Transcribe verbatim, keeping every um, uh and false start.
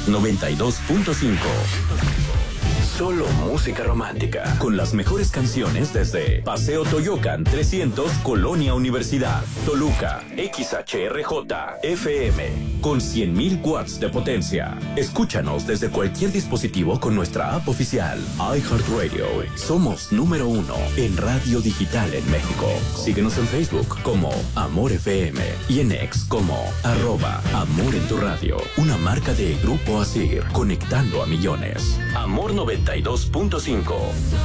noventa y dos punto cinco. Solo música romántica. Con las mejores canciones desde Paseo Toyocan trescientos, Colonia Universidad, Toluca, X H R J, F M, con cien mil watts de potencia. Escúchanos desde cualquier dispositivo con nuestra app oficial, iHeartRadio. Somos número uno en radio digital en México. Síguenos en Facebook como Amor F M y en X como arroba Amor en tu radio. Una marca de Grupo Asir, conectando a millones. Amor noventa y dos punto cinco.